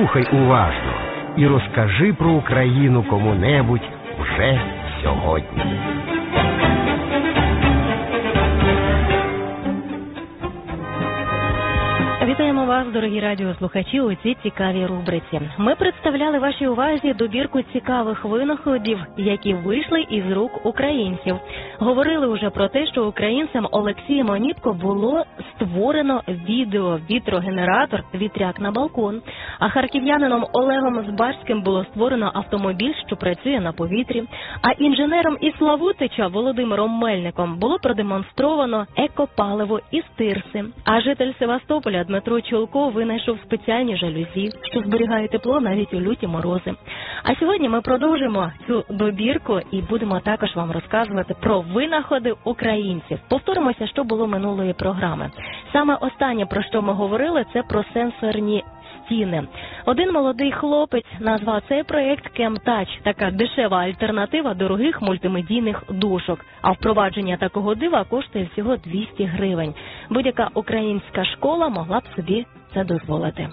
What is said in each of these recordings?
Послухай уважно і розкажи про Україну кому-небудь вже сьогодні. Вітаємо вас, дорогі радіослухачі, у цій цікавій рубриці. Ми представляли вашій увазі добірку цікавих винаходів, які вийшли із рук українців. Говорили вже про те, що українцем Олексієм Оніпко було створено відео-вітрогенератор «Вітряк на балкон», а харків'янином Олегом Збашським було створено автомобіль, що працює на повітрі, а інженером із Славутича Володимиром Мельником було продемонстровано екопаливо із тирси, а житель Севастополя Дмитро Чулко винайшов спеціальні жалюзі, що зберігають тепло навіть у люті морози. А сьогодні ми продовжимо цю добірку і будемо також вам розказувати про винаходи українців. Повторимося, що було минулої програми. Саме останнє, про що ми говорили, це про сенсорні стіни. Один молодий хлопець назвав цей проєкт «Кемтач» – така дешева альтернатива дорогих мультимедійних дошок. А впровадження такого дива коштує всього 200 гривень. Будь-яка українська школа могла б собі це дозволити.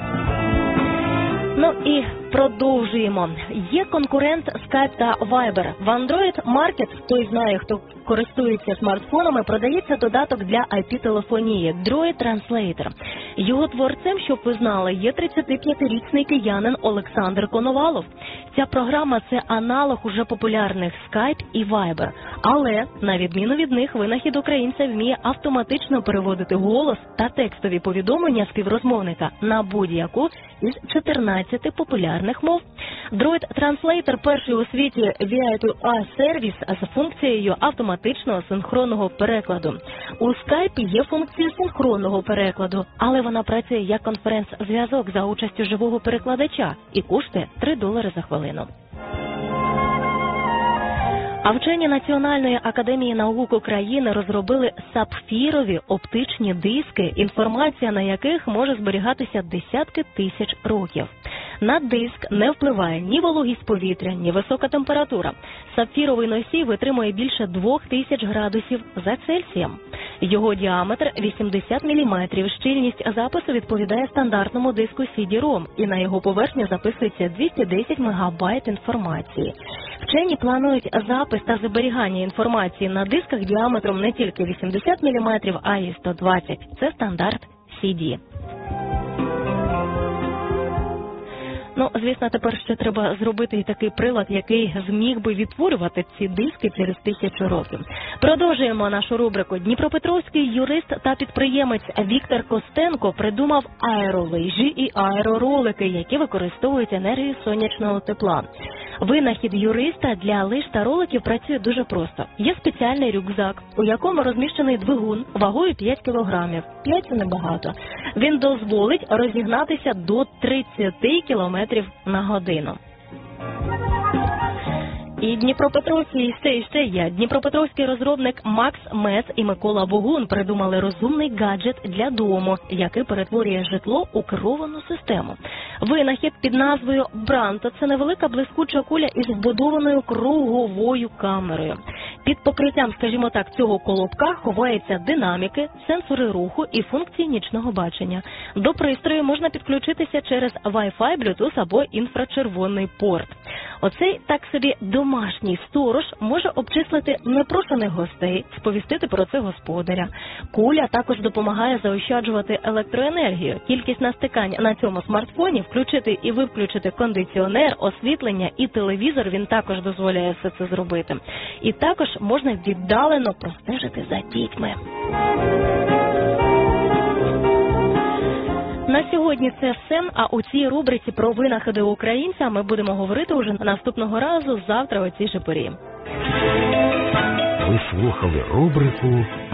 Ну і продовжуємо. Є конкурент Skype та Viber. В Android Market, хто знає, хто користується смартфонами, продається додаток для IP-телефонії Droid Translator. Його творцем, щоб ви знали, є 35-річний киянин Олександр Коновалов. Ця програма – це аналог уже популярних Skype і Viber. Але, на відміну від них, винахід українця вміє автоматично переводити голос та текстові повідомлення співрозмовника на будь-яку із 14 популярних мов. Droid Translator – перший у світі V2A-сервіс з функцією автоматичного синхронного перекладу. У Skype є функція синхронного перекладу, але вона працює як конференц-зв'язок за участю живого перекладача і коштує $3 за хвилину. А вчені Національної академії наук України розробили сапфірові оптичні диски, інформація на яких може зберігатися десятки тисяч років. На диск не впливає ні вологість повітря, ні висока температура. Сапфіровий носій витримує більше 2000 градусів за Цельсієм. Його діаметр 80 мм, щільність запису відповідає стандартному диску CD-ROM, і на його поверхні записується 210 МБ інформації. Вчені планують запис та зберігання інформації на дисках діаметром не тільки 80 мм, а й 120. Це стандарт CD. Ну, звісно, тепер ще треба зробити і такий прилад, який зміг би відтворювати ці диски через 1000 років. Продовжуємо нашу рубрику. Дніпропетровський юрист та підприємець Віктор Костенко придумав аеролижі і аероролики, які використовують енергію сонячного тепла. Винахід юриста для лиж та роликів працює дуже просто. Є спеціальний рюкзак, у якому розміщений двигун вагою 5 кг. 5 – це небагато. Він дозволить розігнатися до 30 км на годину. І Дніпропетровський розробник Макс Мес і Микола Богун придумали розумний гаджет для дому, який перетворює житло у керовану систему. Винахід під назвою Бранто – це невелика блискуча куля із вбудованою круговою камерою. Під покриттям, скажімо так, цього колобка ховаються динаміки, сенсори руху і функції нічного бачення. До пристрою можна підключитися через Wi-Fi, Bluetooth або інфрачервоний порт. Оцей так собі домашній сторож може обчислити непрошених гостей, сповістити про це господаря. Куля також допомагає заощаджувати електроенергію. Кількість настикань на цьому смартфоні, включити і виключити кондиціонер, освітлення і телевізор, він також дозволяє все це зробити. І також можна віддалено простежити за дітьми. На сьогодні це все, а у цій рубриці про винаходи українця ми будемо говорити уже наступного разу, завтра о цій же порі. Ви слухали рубрику